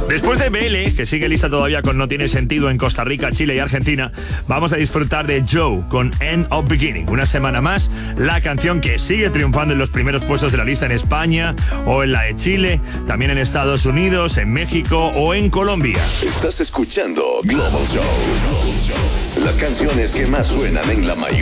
Después de BL, que sigue lista todavía con No Tiene Sentido en Costa Rica, Chile y Argentina, vamos a disfrutar de Joe con End of Beginning. Una semana más, la canción que sigue triunfando en los primeros puestos de la lista en España o en la de Chile, también en Estados Unidos, en México o en Colombia. Estás escuchando Global Show. Las canciones que más suenan en la mayoría